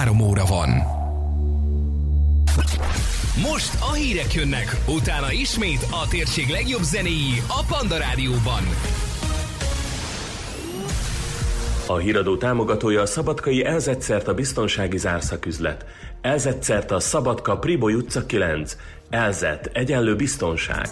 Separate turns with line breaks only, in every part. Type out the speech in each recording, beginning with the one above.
13 óra van.
Most a hírek jönnek, utána ismét a térség legjobb zenéi a Panda Rádióban.
A híradó támogatója a szabadkai Elzegyszerta biztonsági zárszaküzlet. Elzegyszerta Szabadka Priboly utca 9. Elzett egyenlő biztonság.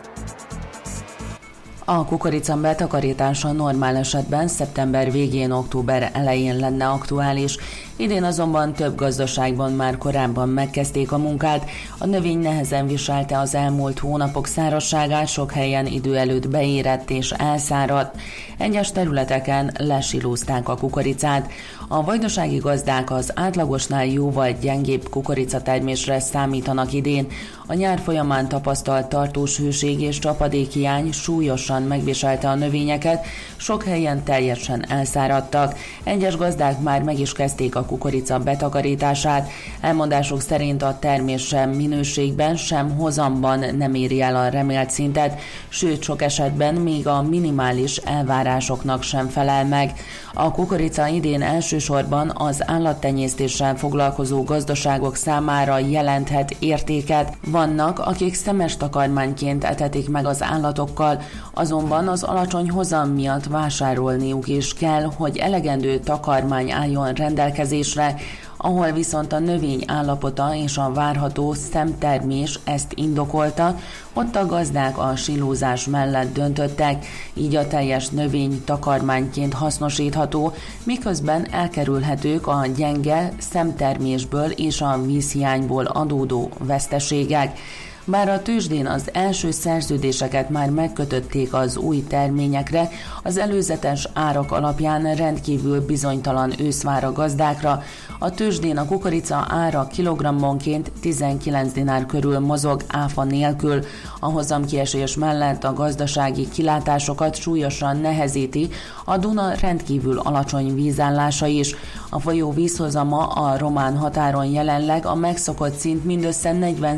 A kukorica betakarítása normál esetben szeptember végén, október elején lenne aktuális. Idén azonban több gazdaságban már korábban megkezdték a munkát. A növény nehezen viselte az elmúlt hónapok szárazságát, sok helyen idő előtt beérett és elszáradt. Egyes területeken lesilózták a kukoricát. A vajdasági gazdák az átlagosnál jóval gyengébb kukoricatermésre számítanak idén. A nyár folyamán tapasztalt tartós hőség és csapadékhiány súlyosan megviselte a növényeket, sok helyen teljesen elszáradtak. Egyes gazdák már meg is kezdték a kukorica betakarítását. Elmondások szerint a termés sem minőségben, sem hozamban nem éri el a remélt szintet, sőt sok esetben még a minimális elvárásoknak sem felel meg. A kukorica idén elsősorban az állattenyésztéssel foglalkozó gazdaságok számára jelenthet értéket. Vannak, akik szemes takarmányként etetik meg az állatokkal, azonban az alacsony hozam miatt vásárolniuk is kell, hogy elegendő takarmány álljon rendelkezésre, ahol viszont a növény állapota és a várható szemtermés ezt indokolta, ott a gazdák a silózás mellett döntöttek, így a teljes növény takarmányként hasznosítható, miközben elkerülhetők a gyenge szemtermésből és a vízhiányból adódó veszteségek. Bár a tőzsdén az első szerződéseket már megkötötték az új terményekre, az előzetes árak alapján rendkívül bizonytalan ősz vár a gazdákra. A tőzsdén a kukorica ára kilogrammonként 19 dinár körül mozog áfa nélkül. A hozamkiesés mellett a gazdasági kilátásokat súlyosan nehezíti a Duna rendkívül alacsony vízállása is. A folyó vízhozama a román határon jelenleg a megszokott szint mindössze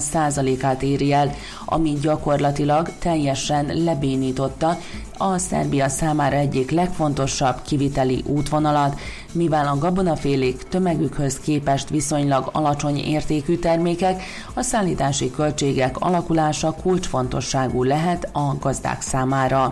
40%-át éri el, ami gyakorlatilag teljesen lebénította a Szerbia számára egyik legfontosabb kiviteli útvonalat, mivel a gabonafélék tömegükhöz képest viszonylag alacsony értékű termékek, a szállítási költségek alakulása kulcsfontosságú lehet a gazdák számára.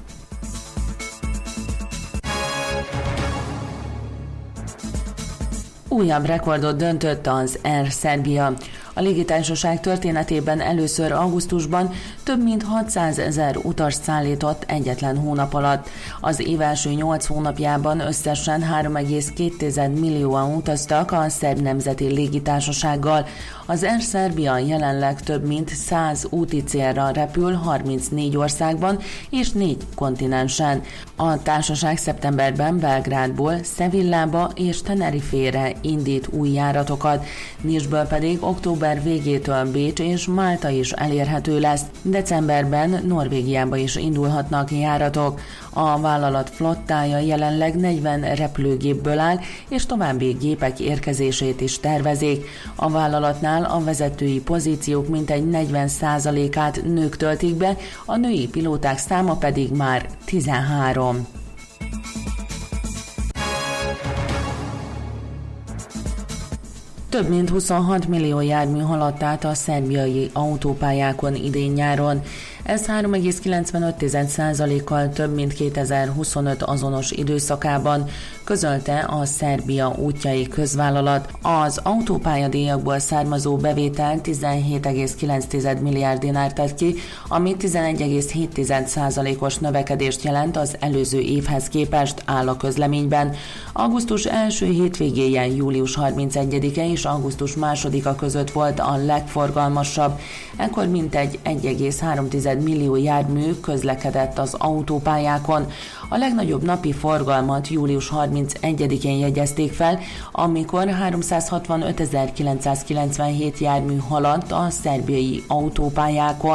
Újabb rekordot döntött az Air Serbia. A légitársaság történetében először augusztusban több mint 600 000 utast szállított egyetlen hónap alatt. Az év első 8 hónapjában összesen 3,2 millióan utaztak a szerb nemzeti légitársasággal. Az Air Serbia jelenleg több mint 100 úti célra repül 34 országban és 4 kontinensen. A társaság szeptemberben Belgrádból Sevillába és Tenerifére indít új járatokat, Nisből pedig október végétől Bécs és Málta is elérhető lesz. Decemberben Norvégiába is indulhatnak járatok. A vállalat flottája jelenleg 40 repülőgépből áll, és további gépek érkezését is tervezik. A vállalatnál a vezetői pozíciók mintegy 40%-át nők töltik be, a női pilóták száma pedig már 13. Több mint 26 millió jármű haladt át a szerbiai autópályákon idén-nyáron. Ez 3,95%-kal több, mint 2025 azonos időszakában, közölte a Szerbia útjai közvállalat. Az autópályadíjakból származó bevétel 17,9 milliárd dinár tett ki, ami 11,7%-os növekedést jelent az előző évhez képest, áll a közleményben. Augusztus első hétvégéje, július 31-e és augusztus 2-a között volt a legforgalmasabb. Ekkor mintegy 1,3 millió jármű közlekedett az autópályákon. A legnagyobb napi forgalmat július 31-én jegyezték fel, amikor 365.997 jármű haladt a szerbiai autópályákon.